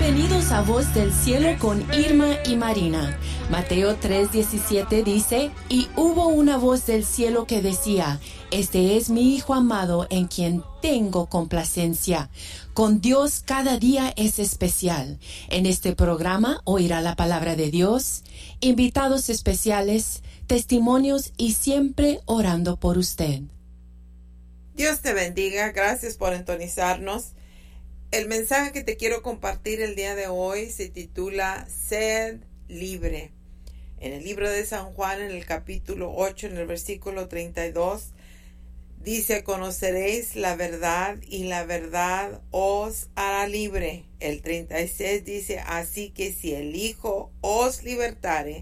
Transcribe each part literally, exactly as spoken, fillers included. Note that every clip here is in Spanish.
Bienvenidos a Voz del Cielo con Irma y Marina. Mateo tres diecisiete dice, y hubo una voz del cielo que decía, este es mi Hijo amado en quien tengo complacencia. Con Dios cada día es especial. En este programa oirá la palabra de Dios, invitados especiales, testimonios y siempre orando por usted. Dios te bendiga, gracias por entonizarnos. El mensaje que te quiero compartir el día de hoy se titula Sed libre. En el libro de San Juan, en el capítulo ocho, en el versículo treinta y dos, dice, conoceréis la verdad y la verdad os hará libre. El treinta y seis dice, así que si el Hijo os libertare,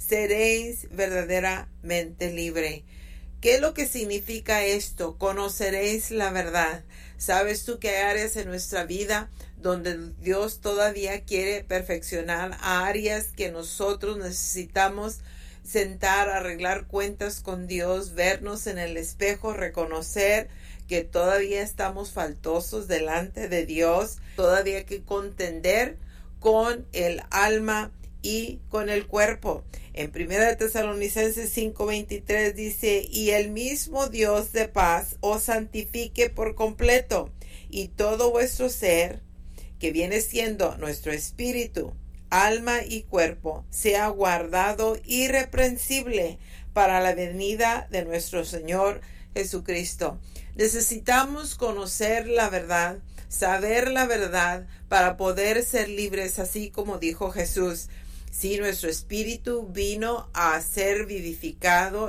seréis verdaderamente libre. ¿Qué es lo que significa esto? Conoceréis la verdad. ¿Sabes tú que hay áreas en nuestra vida donde Dios todavía quiere perfeccionar áreas que nosotros necesitamos sentar, arreglar cuentas con Dios, vernos en el espejo, reconocer que todavía estamos faltosos delante de Dios, todavía hay que contender con el alma y con el cuerpo? En primera de Tesalonicenses cinco veintitrés dice, y el mismo Dios de paz os santifique por completo, y todo vuestro ser, que viene siendo nuestro espíritu, alma y cuerpo, sea guardado irreprensible para la venida de nuestro Señor Jesucristo. Necesitamos conocer la verdad, saber la verdad para poder ser libres, así como dijo Jesús. Sí, nuestro espíritu vino a ser vivificado,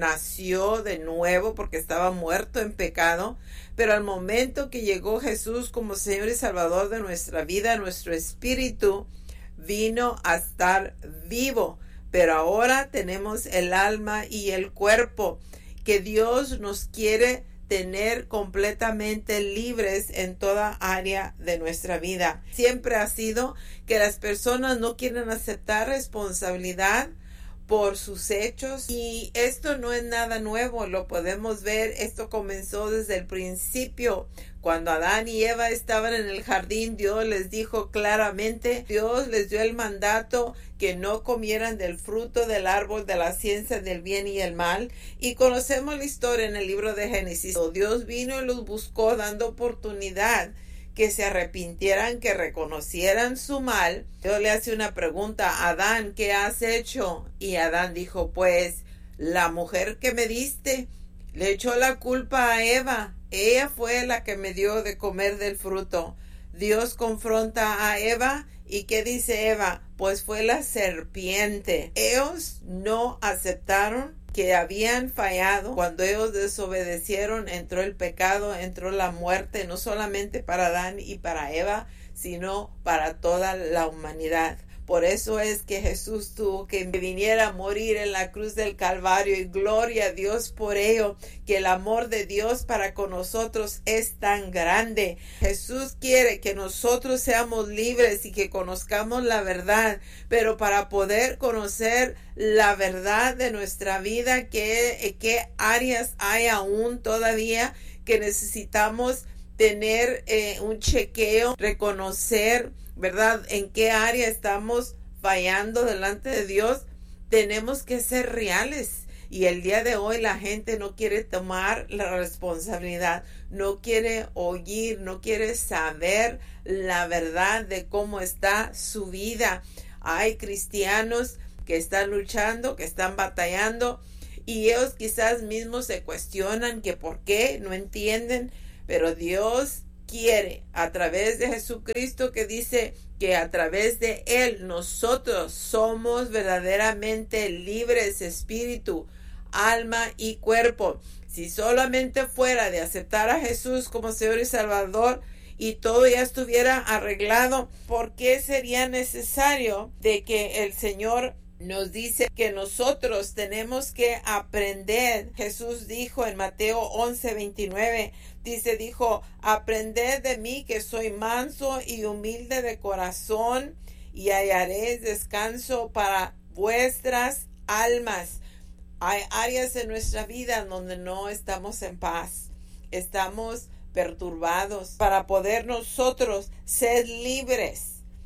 nació de nuevo porque estaba muerto en pecado, pero al momento que llegó Jesús como Señor y Salvador de nuestra vida, nuestro espíritu vino a estar vivo, pero ahora tenemos el alma y el cuerpo que Dios nos quiere tener completamente libres en toda área de nuestra vida. Siempre ha sido que las personas no quieren aceptar responsabilidad por sus hechos, y esto no es nada nuevo, lo podemos ver. Esto comenzó desde el principio. Cuando Adán y Eva estaban en el jardín, Dios les dijo claramente, Dios les dio el mandato que no comieran del fruto del árbol de la ciencia del bien y el mal, y conocemos la historia en el libro de Génesis. Dios vino y los buscó dando oportunidad que se arrepintieran, que reconocieran su mal. Dios le hace una pregunta, Adán, ¿qué has hecho? Y Adán dijo, pues la mujer que me diste, le echó la culpa a Eva. Ella fue la que me dio de comer del fruto. Dios confronta a Eva, ¿y qué dice Eva? Pues fue la serpiente. Ellos no aceptaron que habían fallado. Cuando ellos desobedecieron, entró el pecado, entró la muerte, no solamente para Adán y para Eva, sino para toda la humanidad. Por eso es que Jesús tuvo que viniera a morir en la cruz del Calvario, y gloria a Dios por ello, que el amor de Dios para con nosotros es tan grande. Jesús quiere que nosotros seamos libres y que conozcamos la verdad, pero para poder conocer la verdad de nuestra vida, ¿qué, qué áreas hay aún todavía que necesitamos tener eh, un chequeo, reconocer, ¿verdad?, en qué área estamos fallando delante de Dios? Tenemos que ser reales. Y el día de hoy la gente no quiere tomar la responsabilidad, no quiere oír, no quiere saber la verdad de cómo está su vida. Hay cristianos que están luchando, que están batallando, y ellos quizás mismos se cuestionan que por qué, no entienden. Pero Dios quiere, a través de Jesucristo, que dice que a través de Él nosotros somos verdaderamente libres, espíritu, alma y cuerpo. Si solamente fuera de aceptar a Jesús como Señor y Salvador y todo ya estuviera arreglado, ¿por qué sería necesario de que el Señor nos dice que nosotros tenemos que aprender? Jesús dijo en Mateo once veintinueve, dice, dijo, aprended de mí que soy manso y humilde de corazón, y hallaréis descanso para vuestras almas. Hay áreas en nuestra vida donde no estamos en paz, estamos perturbados. Para poder nosotros ser libres,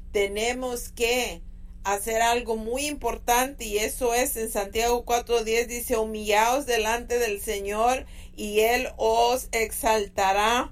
tenemos que hacer algo muy importante, y eso es en Santiago cuatro diez, dice: humillaos delante del Señor y Él os exaltará.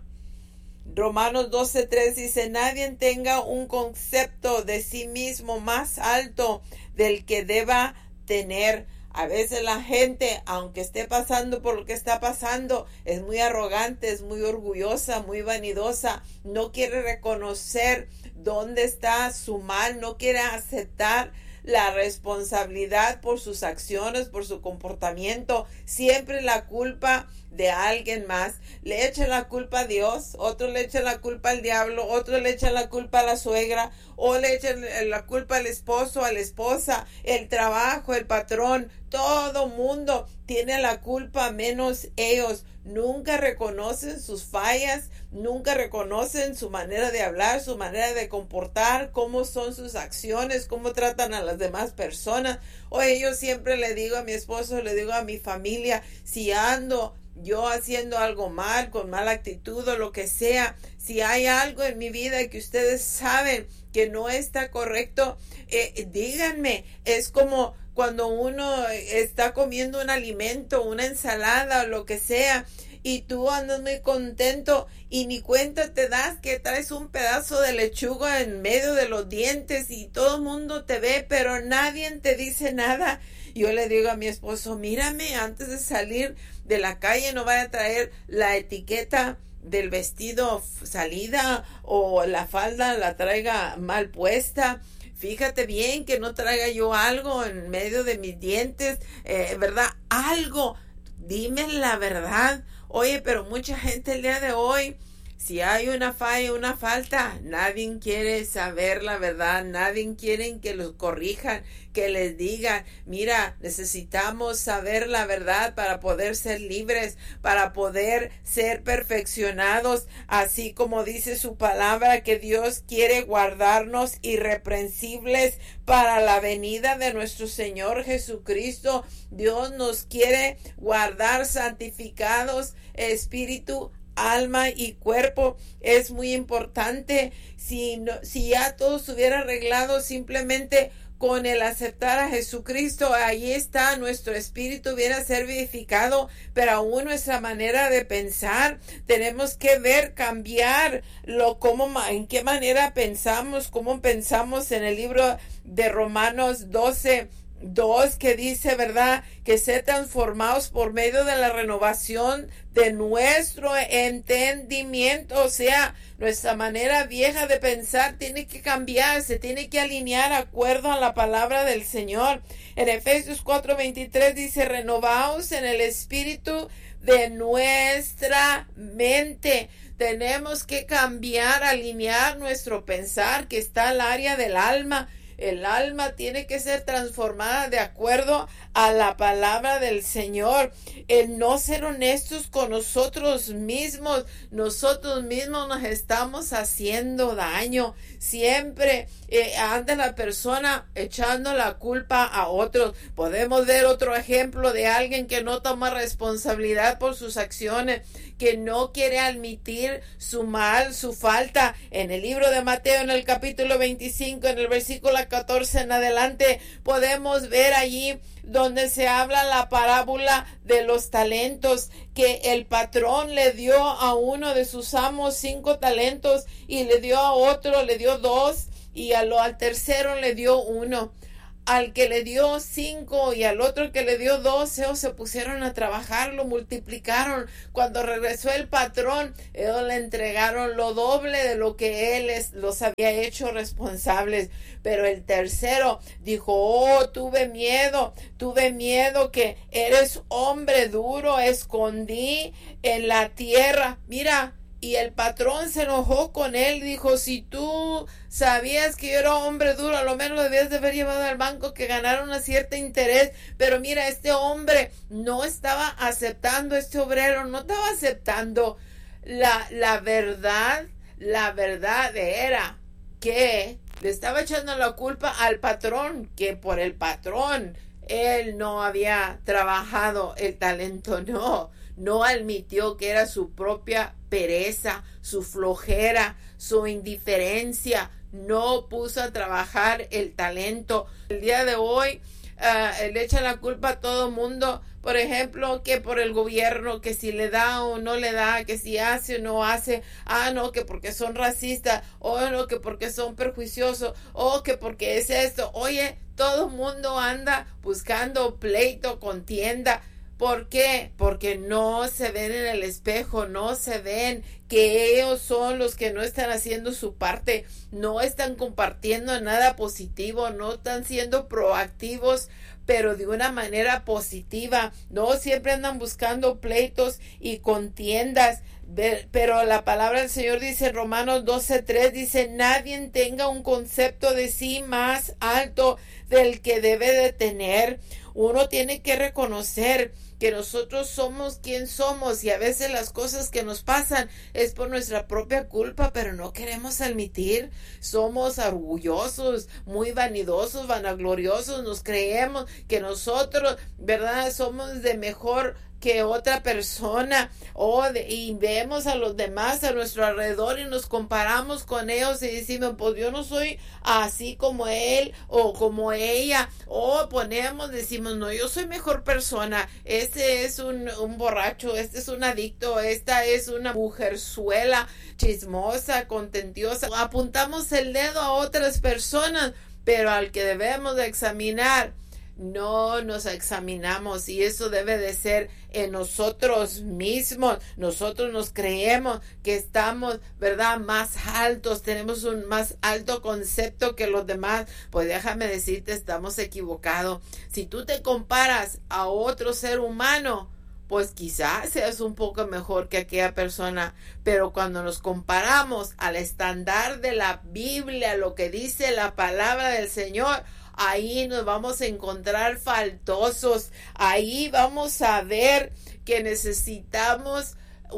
Romanos doce tres dice: nadie tenga un concepto de sí mismo más alto del que deba tener. A veces la gente, aunque esté pasando por lo que está pasando, es muy arrogante, es muy orgullosa, muy vanidosa, no quiere reconocer dónde está su mal, no quiere aceptar la responsabilidad por sus acciones, por su comportamiento. Siempre la culpa de alguien más. Le echan la culpa a Dios, otro le echan la culpa al diablo, otro le echan la culpa a la suegra, o le echan la culpa al esposo, a la esposa, el trabajo, el patrón. Todo mundo tiene la culpa menos ellos. Nunca reconocen sus fallas, nunca reconocen su manera de hablar, su manera de comportar, cómo son sus acciones, cómo tratan a las demás personas. Oye, yo siempre le digo a mi esposo, le digo a mi familia, si ando yo haciendo algo mal, con mala actitud o lo que sea, si hay algo en mi vida que ustedes saben que no está correcto, eh, díganme. Es como cuando uno está comiendo un alimento, una ensalada o lo que sea, y tú andas muy contento y ni cuenta te das que traes un pedazo de lechuga en medio de los dientes y todo el mundo te ve, pero nadie te dice nada. Yo le digo a mi esposo: mírame, antes de salir de la calle no vaya a traer la etiqueta del vestido salida, o la falda la traiga mal puesta. Fíjate bien que no traiga yo algo en medio de mis dientes, eh, ¿verdad? Algo, dime la verdad. Oye, pero mucha gente el día de hoy, si hay una falla, una falta, nadie quiere saber la verdad, nadie quiere que los corrijan, que les digan: mira, necesitamos saber la verdad para poder ser libres, para poder ser perfeccionados, así como dice su palabra, que Dios quiere guardarnos irreprensibles para la venida de nuestro Señor Jesucristo. Dios nos quiere guardar santificados, espíritu, alma y cuerpo. Es muy importante. Si, no, si ya todo estuviera arreglado simplemente con el aceptar a Jesucristo, ahí está, nuestro espíritu viene a ser vivificado, pero aún nuestra manera de pensar, tenemos que ver, cambiar lo, cómo, en qué manera pensamos, cómo pensamos. En el libro de Romanos doce dos, que dice, ¿verdad?, que se transformados por medio de la renovación de nuestro entendimiento. O sea, nuestra manera vieja de pensar tiene que cambiar, se tiene que alinear de acuerdo a la palabra del Señor. En Efesios cuatro veintitrés dice: renovaos en el espíritu de nuestra mente. Tenemos que cambiar, alinear nuestro pensar, que está al área del alma. El alma tiene que ser transformada de acuerdo a la palabra del Señor. El no ser honestos con nosotros mismos, nosotros mismos nos estamos haciendo daño. Siempre eh, anda la persona echando la culpa a otros. Podemos ver otro ejemplo de alguien que no toma responsabilidad por sus acciones, que no quiere admitir su mal, su falta. En el libro de Mateo, en el capítulo veinticinco, en el versículo catorce en adelante, podemos ver allí donde se habla la parábola de los talentos, que el patrón le dio a uno de sus amos cinco talentos y le dio a otro, le dio dos, y a lo, al tercero le dio uno. Al que le dio cinco y al otro que le dio dos, ellos se pusieron a trabajar, lo multiplicaron. Cuando regresó el patrón, ellos le entregaron lo doble de lo que él les, los había hecho responsables. Pero el tercero dijo: oh, tuve miedo, tuve miedo que eres hombre duro, escondí en la tierra. Mira, y el patrón se enojó con él, dijo: si tú sabías que yo era hombre duro, a lo menos lo debías de haber llevado al banco, que ganara un cierto interés. Pero mira, este hombre no estaba aceptando, este obrero no estaba aceptando la, la verdad. La verdad era que le estaba echando la culpa al patrón, que por el patrón él no había trabajado el talento. No, no admitió que era su propia pereza, su flojera, su indiferencia, no puso a trabajar el talento. El día de hoy uh, le echan la culpa a todo mundo, por ejemplo, que por el gobierno, que si le da o no le da, que si hace o no hace, ah, no, que porque son racistas, o no, que porque son perjuiciosos, o que porque es esto. Oye, todo mundo anda buscando pleito, contienda. ¿Por qué? Porque no se ven en el espejo, no se ven que ellos son los que no están haciendo su parte, no están compartiendo nada positivo, no están siendo proactivos, pero de una manera positiva. No siempre andan buscando pleitos y contiendas, pero la palabra del Señor dice en Romanos doce tres, dice, nadie tenga un concepto de sí más alto del que debe de tener. Uno tiene que reconocer que nosotros somos quien somos, y a veces las cosas que nos pasan es por nuestra propia culpa, pero no queremos admitir. Somos orgullosos, muy vanidosos, vanagloriosos, nos creemos que nosotros, ¿verdad?, somos de mejor que otra persona, o oh, y vemos a los demás a nuestro alrededor y nos comparamos con ellos y decimos, pues yo no soy así como él o como ella, o oh, ponemos, decimos, no, yo soy mejor persona, este es un, un borracho, este es un adicto, esta es una mujerzuela chismosa, contentiosa. Apuntamos el dedo a otras personas, pero al que debemos de examinar no nos examinamos, y eso debe de ser en nosotros mismos. Nosotros nos creemos que estamos, ¿verdad?, más altos, tenemos un más alto concepto que los demás. Pues déjame decirte, estamos equivocados. Si tú te comparas a otro ser humano, pues quizás seas un poco mejor que aquella persona, pero cuando nos comparamos al estándar de la Biblia, lo que dice la palabra del Señor, ahí nos vamos a encontrar faltosos, ahí vamos a ver que necesitamos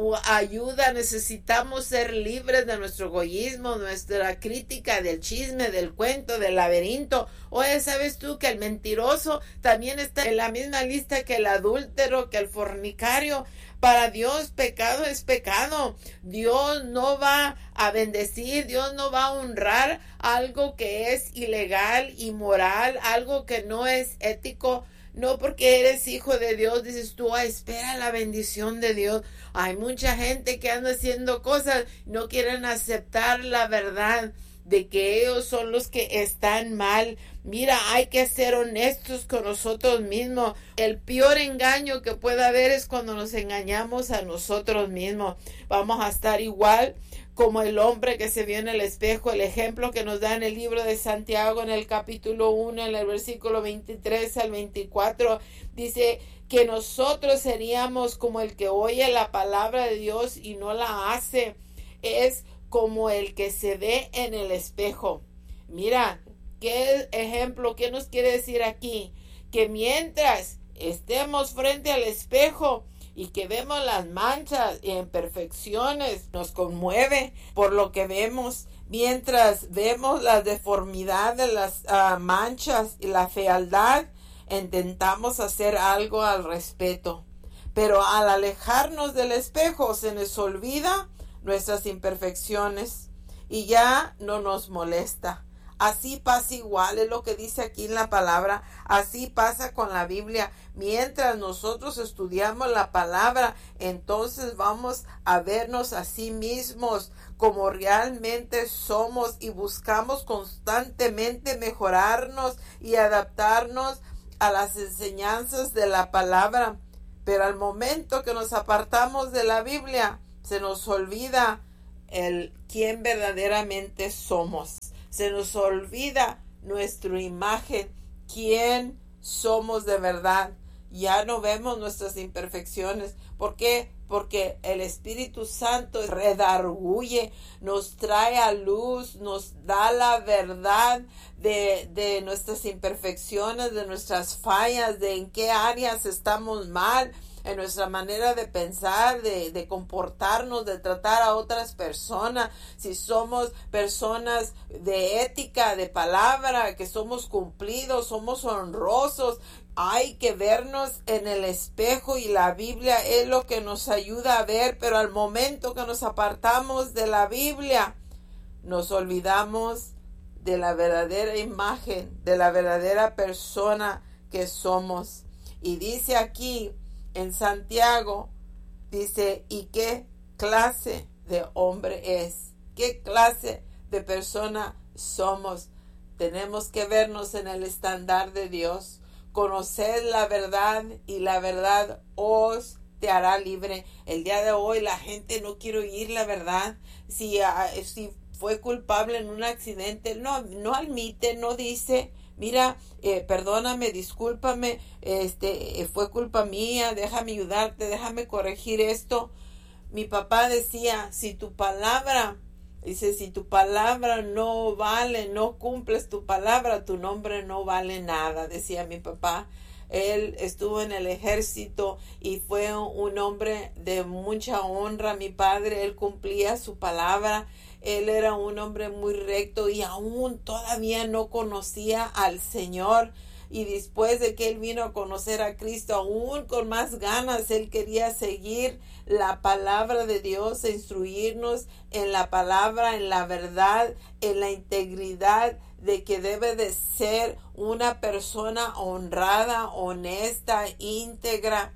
ayuda, necesitamos ser libres de nuestro egoísmo, nuestra crítica del chisme, del cuento, del laberinto. Oye, ¿sabes tú que el mentiroso también está en la misma lista que el adúltero, que el fornicario? Para Dios, pecado es pecado. Dios no va a bendecir, Dios no va a honrar algo que es ilegal, inmoral, algo que no es ético. No porque eres hijo de Dios, dices tú, ah, espera la bendición de Dios. Hay mucha gente que anda haciendo cosas, no quieren aceptar la verdad de que ellos son los que están mal. Mira, hay que ser honestos con nosotros mismos. El peor engaño que puede haber es cuando nos engañamos a nosotros mismos. Vamos a estar igual como el hombre que se vio en el espejo. El ejemplo que nos da en el libro de Santiago, en el capítulo uno, en el versículo veintitrés al veinticuatro, dice que nosotros seríamos como el que oye la palabra de Dios y no la hace. Es como el que se ve en el espejo. Mira, ¿qué ejemplo? ¿Qué nos quiere decir aquí? Que mientras estemos frente al espejo y que vemos las manchas y imperfecciones, nos conmueve por lo que vemos. Mientras vemos las deformidades, las uh, manchas y la fealdad, intentamos hacer algo al respecto. Pero al alejarnos del espejo se nos olvida nuestras imperfecciones y ya no nos molesta. Así pasa igual, es lo que dice aquí en la palabra. Así pasa con la Biblia. Mientras nosotros estudiamos la palabra, entonces vamos a vernos a sí mismos como realmente somos y buscamos constantemente mejorarnos y adaptarnos a las enseñanzas de la palabra. Pero al momento que nos apartamos de la Biblia, se nos olvida el quién verdaderamente somos. Se nos olvida nuestra imagen, quién somos de verdad. Ya no vemos nuestras imperfecciones. ¿Por qué? Porque el Espíritu Santo redarguye, nos trae a luz, nos da la verdad de, de nuestras imperfecciones, de nuestras fallas, de en qué áreas estamos mal. en nuestra manera de pensar, de, de comportarnos, de tratar a otras personas, si somos personas de ética, de palabra, que somos cumplidos, somos honrosos. Hay que vernos en el espejo y la Biblia es lo que nos ayuda a ver, pero al momento que nos apartamos de la Biblia, nos olvidamos de la verdadera imagen, de la verdadera persona que somos. Y dice aquí en Santiago, dice, ¿y qué clase de hombre es? ¿Qué clase de persona somos? Tenemos que vernos en el estándar de Dios. Conoced la verdad y la verdad os te hará libre. El día de hoy la gente no quiere oír la verdad. Si, uh, si fue culpable en un accidente, no, no admite, no dice, mira, eh, perdóname, discúlpame, este, fue culpa mía, déjame ayudarte, déjame corregir esto. Mi papá decía, si tu palabra, dice, si tu palabra no vale, no cumples tu palabra, tu nombre no vale nada, decía mi papá. Él estuvo en el ejército y fue un hombre de mucha honra, mi padre, él cumplía su palabra. Él era un hombre muy recto y aún todavía no conocía al Señor. Y después de que él vino a conocer a Cristo, aún con más ganas, él quería seguir la palabra de Dios, e instruirnos en la palabra, en la verdad, en la integridad de que debe de ser una persona honrada, honesta, íntegra.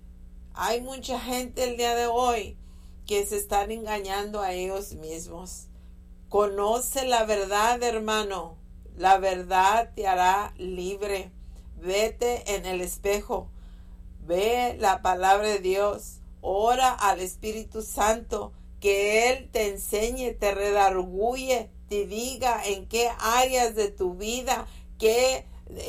Hay mucha gente el día de hoy que se están engañando a ellos mismos. Conoce la verdad, hermano. La verdad te hará libre. Vete en el espejo. Ve la palabra de Dios. Ora al Espíritu Santo que Él te enseñe, te redarguye, te diga en qué áreas de tu vida, qué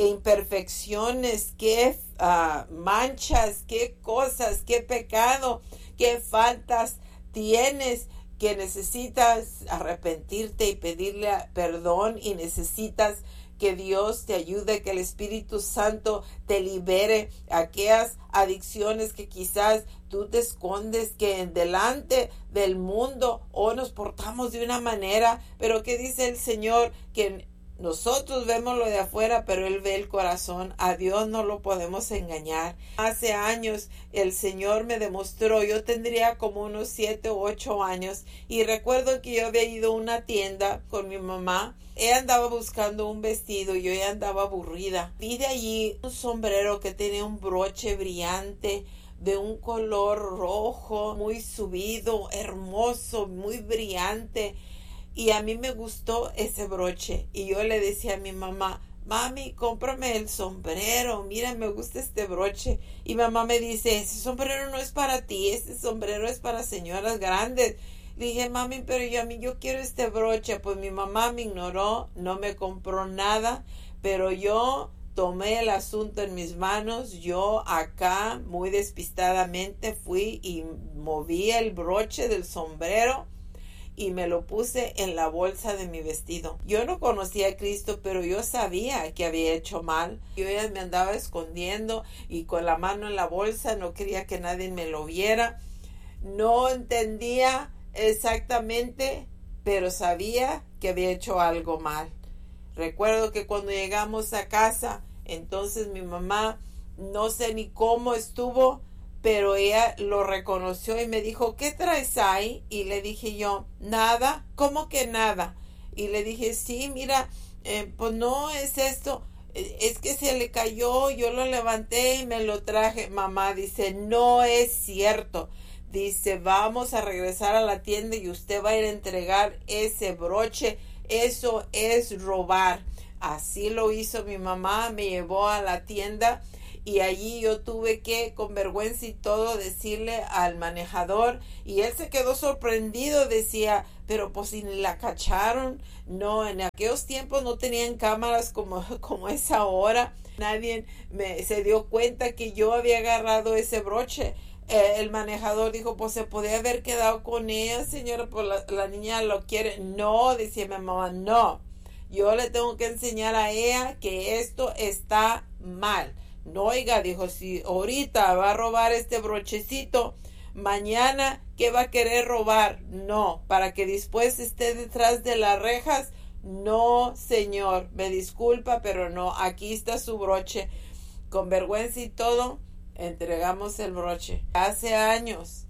imperfecciones, qué uh, manchas, qué cosas, qué pecado, qué faltas tienes, que necesitas arrepentirte y pedirle perdón, y necesitas que Dios te ayude, que el Espíritu Santo te libere aquellas adicciones que quizás tú te escondes, que en delante del mundo o nos portamos de una manera, pero que dice el Señor que nosotros vemos lo de afuera, pero Él ve el corazón. A Dios no lo podemos engañar. Hace años el Señor me demostró, yo tendría como unos siete u ocho años, y recuerdo que yo había ido a una tienda con mi mamá. Ella andaba buscando un vestido y yo ya andaba aburrida. Vi de allí un sombrero que tenía un broche brillante de un color rojo, muy subido, hermoso, muy brillante. Y a mí me gustó ese broche. Y yo le decía a mi mamá, mami, cómprame el sombrero. Mira, me gusta este broche. Y mamá me dice, ese sombrero no es para ti. Ese sombrero es para señoras grandes. Le dije, mami, pero yo a mí yo quiero este broche. Pues mi mamá me ignoró, no me compró nada. Pero yo tomé el asunto en mis manos. Yo acá, muy despistadamente, fui y moví el broche del sombrero y me lo puse en la bolsa de mi vestido. Yo no conocía a Cristo, pero yo sabía que había hecho mal. Yo ya me andaba escondiendo y con la mano en la bolsa, no quería que nadie me lo viera. No entendía exactamente, pero sabía que había hecho algo mal. Recuerdo que cuando llegamos a casa, entonces mi mamá, no sé ni cómo estuvo, pero ella lo reconoció y me dijo, ¿qué traes ahí? Y le dije yo, nada. ¿Cómo que nada? Y le dije, sí, mira, eh, pues no es esto, es que se le cayó, yo lo levanté y me lo traje. Mamá dice, no es cierto. Dice, vamos a regresar a la tienda y usted va a ir a entregar ese broche. Eso es robar. Así lo hizo mi mamá, me llevó a la tienda. Y allí yo tuve que, con vergüenza y todo, decirle al manejador, y él se quedó sorprendido, decía, pero pues si la cacharon. No, en aquellos tiempos no tenían cámaras como, como es ahora. Nadie me, se dio cuenta que yo había agarrado ese broche. Eh, el manejador dijo, pues se podía haber quedado con ella, señora, pues la, la niña lo quiere. No, decía mi mamá, no. Yo le tengo que enseñar a ella que esto está mal. No, oiga, dijo, si ahorita va a robar este brochecito, mañana, ¿qué va a querer robar? No, para que después esté detrás de las rejas. No, señor, me disculpa, pero no, aquí está su broche. Con vergüenza y todo, entregamos el broche. Hace años,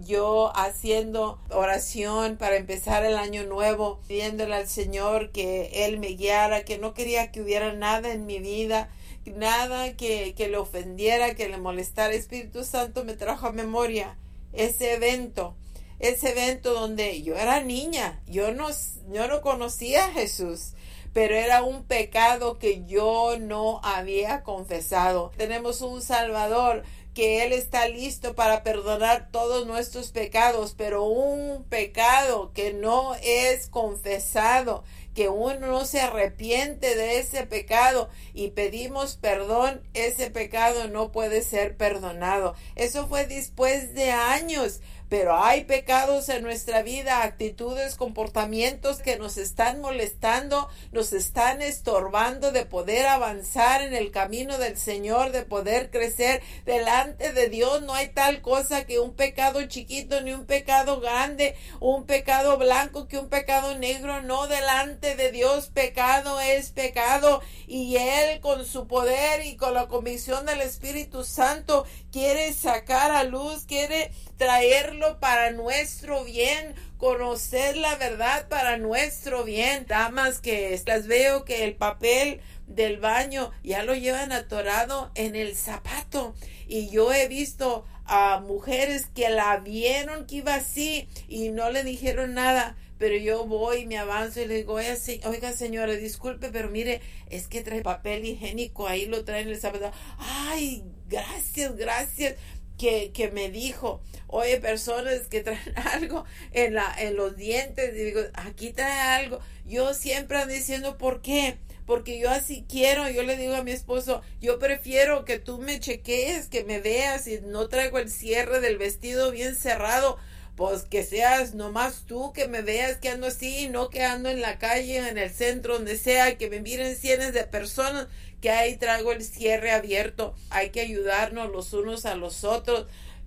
yo haciendo oración para empezar el año nuevo, pidiéndole al Señor que Él me guiara, que no quería que hubiera nada en mi vida, nada que, que le ofendiera, que le molestara. Espíritu Santo me trajo a memoria ese evento, ese evento donde yo era niña, yo no, yo no conocía a Jesús, pero era un pecado que yo no había confesado. Tenemos un Salvador, que Él está listo para perdonar todos nuestros pecados, pero un pecado que no es confesado, que uno no se arrepiente de ese pecado y pedimos perdón, ese pecado no puede ser perdonado. Eso fue después de años. Pero hay pecados en nuestra vida, actitudes, comportamientos que nos están molestando, nos están estorbando de poder avanzar en el camino del Señor, de poder crecer delante de Dios. No hay tal cosa que un pecado chiquito ni un pecado grande, un pecado blanco que un pecado negro. No, delante de Dios pecado es pecado, y Él con su poder y con la convicción del Espíritu Santo quiere sacar a luz, quiere traerlo para nuestro bien, conocer la verdad para nuestro bien. Damas que las veo que el papel del baño ya lo llevan atorado en el zapato, y yo he visto a mujeres que la vieron que iba así y no le dijeron nada, pero yo voy, me avanzo y le digo, oiga, se, oiga señora, disculpe, pero mire, es que trae papel higiénico, ahí lo trae en el zapato. Ay, gracias, gracias. Que, que me dijo, oye, personas que traen algo en, la, en los dientes, y digo, aquí trae algo. Yo siempre ando diciendo, ¿por qué? Porque yo así quiero. Yo le digo a mi esposo, yo prefiero que tú me chequees, que me veas, y no traigo el cierre del vestido bien cerrado, pues que seas nomás tú, que me veas que ando así, no que ando en la calle, en el centro, donde sea, que me miren cientos de personas, que ahí traigo el cierre abierto. Hay que ayudarnos los unos a los otros,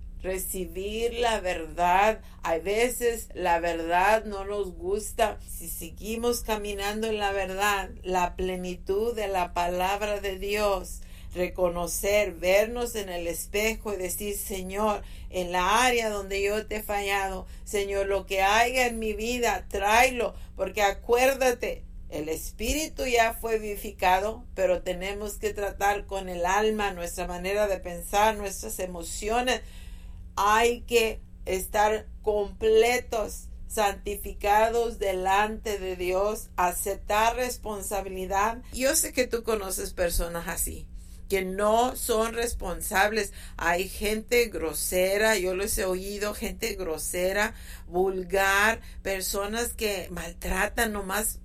recibir la verdad. A veces la verdad no nos gusta. Si seguimos caminando en la verdad, la plenitud de la palabra de Dios, reconocer, vernos en el espejo y decir, Señor, en la área donde yo te he fallado, Señor, lo que haya en mi vida, tráelo, porque acuérdate, el espíritu ya fue vivificado, pero tenemos que tratar con el alma, nuestra manera de pensar, nuestras emociones. Hay que estar completos, santificados delante de Dios, aceptar responsabilidad. Yo sé que tú conoces personas así, que no son responsables. Hay gente grosera, yo los he oído, gente grosera, vulgar, personas que maltratan nomás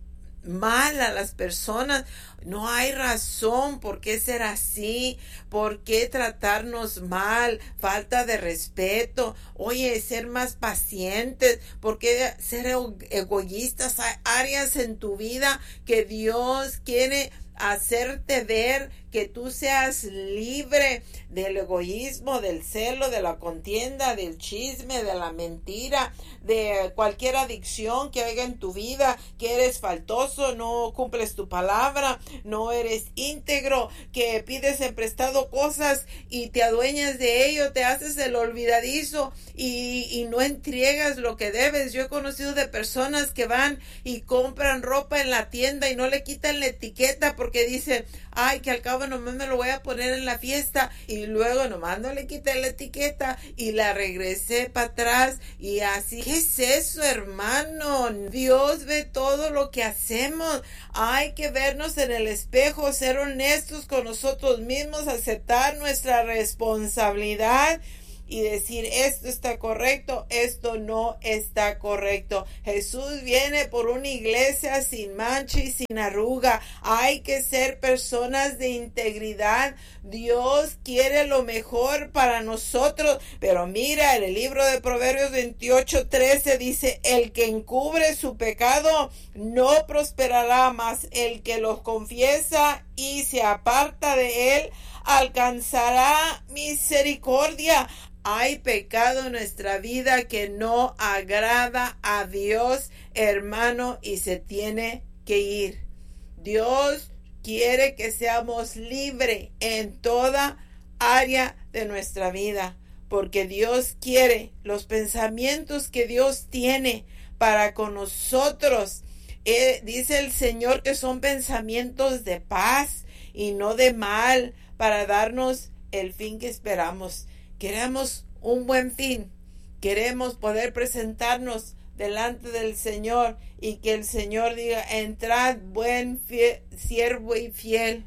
mal a las personas. No hay razón por qué ser así, por qué tratarnos mal, falta de respeto. Oye, ser más pacientes, por qué ser egoístas. Hay áreas en tu vida que Dios quiere hacerte ver, que tú seas libre del egoísmo, del celo, de la contienda, del chisme, de la mentira, de cualquier adicción que haya en tu vida, que eres faltoso, no cumples tu palabra, no eres íntegro, que pides en prestado cosas y te adueñas de ello, te haces el olvidadizo y, y no entregas lo que debes. Yo he conocido de personas que van y compran ropa en la tienda y no le quitan la etiqueta porque dicen, ay, que al cabo nomás me lo voy a poner en la fiesta, y luego nomás no le quité la etiqueta y la regresé para atrás, y así. ¿Qué es eso, hermano? Dios ve todo lo que hacemos. Hay que vernos en el espejo, ser honestos con nosotros mismos, aceptar nuestra responsabilidad y decir, esto está correcto, esto no está correcto. Jesús viene por una iglesia sin mancha y sin arruga. Hay que ser personas de integridad. Dios quiere lo mejor para nosotros. Pero mira, en el libro de Proverbios veintiocho trece dice, el que encubre su pecado no prosperará, mas el que los confiesa y se aparta de él, alcanzará misericordia. Hay pecado en nuestra vida que no agrada a Dios, hermano, y se tiene que ir. Dios quiere que seamos libres en toda área de nuestra vida, porque Dios quiere los pensamientos que Dios tiene para con nosotros. Eh, dice el Señor que son pensamientos de paz y no de mal, para darnos el fin que esperamos. Queremos un buen fin, queremos poder presentarnos delante del Señor y que el Señor diga: entrad, buen fiel, siervo y fiel.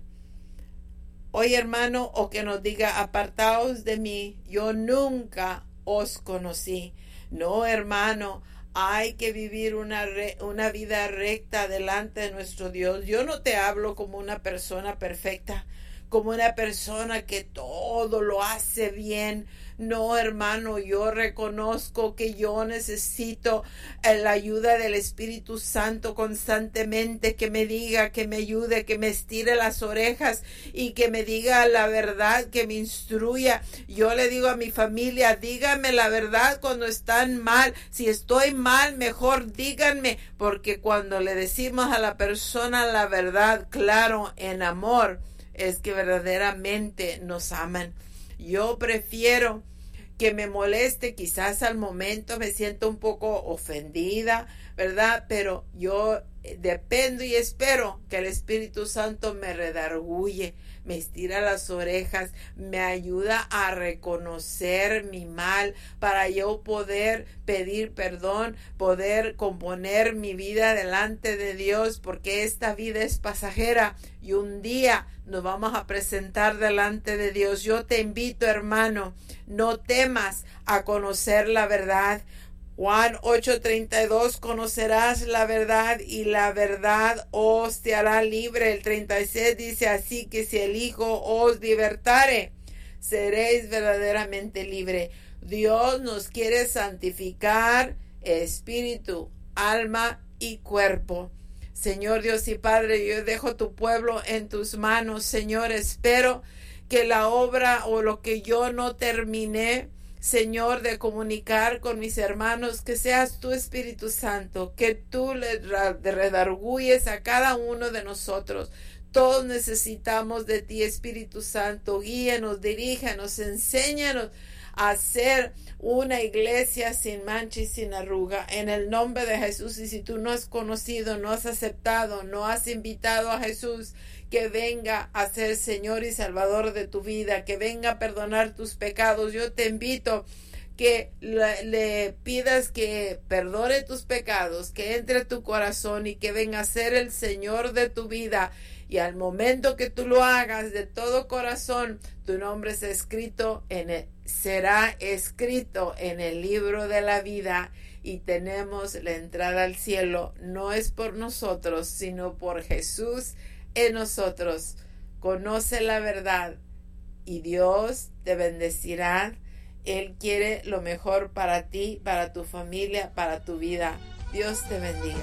Hoy, hermano, o que nos diga: apartaos de mí, yo nunca os conocí. No, hermano, hay que vivir una, re, una vida recta delante de nuestro Dios. Yo no te hablo como una persona perfecta, como una persona que todo lo hace bien. No, hermano, yo reconozco que yo necesito la ayuda del Espíritu Santo constantemente, que me diga, que me ayude, que me estire las orejas y que me diga la verdad, que me instruya. Yo le digo a mi familia: díganme la verdad cuando están mal. Si estoy mal, mejor díganme, porque cuando le decimos a la persona la verdad, claro, en amor, es que verdaderamente nos aman. Yo prefiero que me moleste, quizás al momento me siento un poco ofendida, ¿verdad? Pero yo dependo y espero que el Espíritu Santo me redarguye, me estira las orejas, me ayuda a reconocer mi mal para yo poder pedir perdón, poder componer mi vida delante de Dios, porque esta vida es pasajera y un día nos vamos a presentar delante de Dios. Yo te invito, hermano, no temas a conocer la verdad. Juan ocho treinta y dos, conocerás la verdad y la verdad os te hará libre. El treinta y seis dice: así que si el Hijo os libertare, seréis verdaderamente libre. Dios nos quiere santificar espíritu, alma y cuerpo. Señor Dios y Padre, yo dejo tu pueblo en tus manos, Señor. Espero que la obra o lo que yo no terminé, Señor, de comunicar con mis hermanos, que seas tu Espíritu Santo, que tú le redarguyes a cada uno de nosotros. Todos necesitamos de ti, Espíritu Santo. Guíanos, diríjanos, enséñanos a ser una iglesia sin mancha y sin arruga, en el nombre de Jesús. Y si tú no has conocido, no has aceptado, no has invitado a Jesús que venga a ser Señor y Salvador de tu vida, que venga a perdonar tus pecados, yo te invito que le, le pidas que perdone tus pecados, que entre a tu corazón y que venga a ser el Señor de tu vida. Y al momento que tú lo hagas de todo corazón, tu nombre será escrito en el, será escrito en el libro de la vida, y tenemos la entrada al cielo. No es por nosotros, sino por Jesús en nosotros. Conoce la verdad y Dios te bendecirá. Él quiere lo mejor para ti, para tu familia, para tu vida. Dios te bendiga.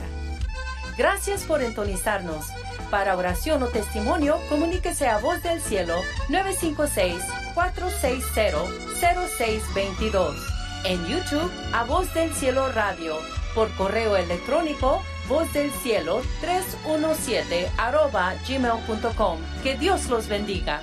Gracias por entonizarnos. Para oración o testimonio, comuníquese a Voz del Cielo nueve cinco seis, cuatro seis cero, cero seis dos dos. En YouTube, a Voz del Cielo Radio. Por correo electrónico, voz del cielo tres uno siete arroba gmail punto com. Que Dios los bendiga.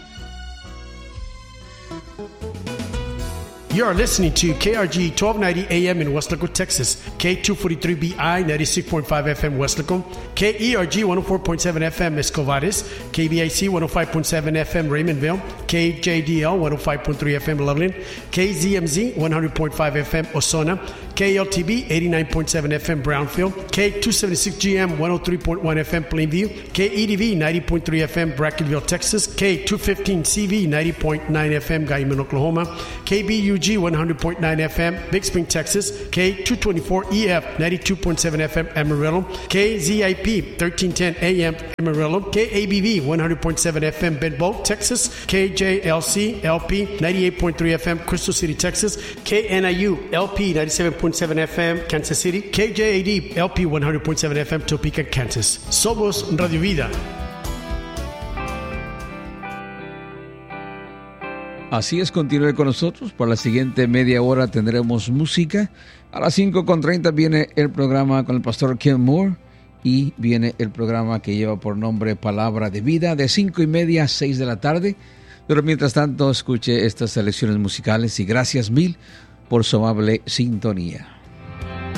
You are listening to K R G twelve ninety A M in Westlaco, Texas, K two forty-three B I ninety-six point five F M Westlaco, K E R G one oh four point seven F M Escovares, K B I C one oh five point seven F M Raymondville, K J D L one oh five point three F M Loveland, K Z M Z one hundred point five F M Osona, K L T B eighty-nine point seven F M Brownfield, K two seventy-six G M one oh three point one F M Plainview, K E D V ninety point three F M Brackenville, Texas, K two fifteen C V ninety point nine F M Guyman, Oklahoma, K B U G one hundred point nine F M Big Spring, Texas, K two twenty-four E F ninety-two point seven F M Amarillo, K Z I P thirteen ten A M Amarillo, K A B V one hundred point seven F M Bedboe, Texas, K J L C L P ninety-eight point three F M Crystal City, Texas, K N I U L P ninety-seven point seven F M Kansas City, K J A D L P one hundred point seven F M Topeka, Kansas. Somos Radio Vida. Así es, continúe con nosotros. Por la siguiente media hora tendremos música. A las cinco con treinta viene el programa con el pastor Ken Moore y viene el programa que lleva por nombre Palabra de Vida de cinco y media a seis de la tarde. Pero mientras tanto, escuche estas selecciones musicales y gracias mil por su amable sintonía.